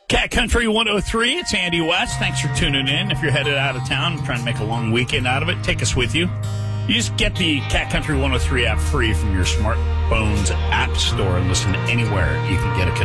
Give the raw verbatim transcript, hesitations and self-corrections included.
Cat Country one oh three, it's Andy West. Thanks for tuning in. If you're headed out of town, trying to make a long weekend out of it, take us with you. You just get the Cat Country one oh three app free from your smartphone's app store and listen to anywhere you can get a connection.